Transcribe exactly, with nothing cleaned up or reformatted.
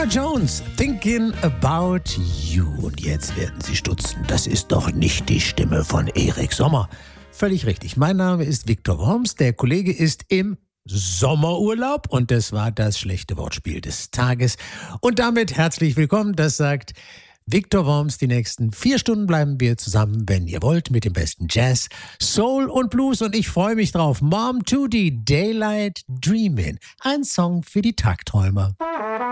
Norah Jones, Thinking About You. Und jetzt werden Sie stutzen. Das ist doch nicht die Stimme von Erik Sommer. Völlig richtig. Mein Name ist Viktor Worms. Der Kollege ist im Sommerurlaub. Und das war das schlechte Wortspiel des Tages. Und damit herzlich willkommen. Das sagt Viktor Worms. Die nächsten vier Stunden bleiben wir zusammen, wenn ihr wollt, mit dem besten Jazz, Soul und Blues. Und ich freue mich drauf. Mom Tootie, Daylight Dreamin'. Ein Song für die Tagträumer.